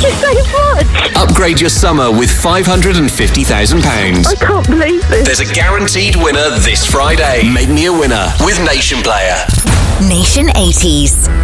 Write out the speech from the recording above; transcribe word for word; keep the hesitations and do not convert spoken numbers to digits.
Thank you so much. Upgrade your summer with five hundred fifty thousand pounds. I can't believe this. There's a guaranteed winner this Friday. Make me a winner with Nation Player. Nation eighties.